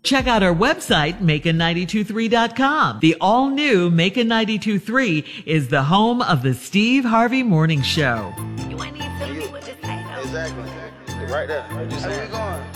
Check out our website, Macon923.com. The all-new Macon 92.3 is the home of the Steve Harvey Morning Show. You ain't even feeling me with this thing, though. Exactly. Right there. How you going?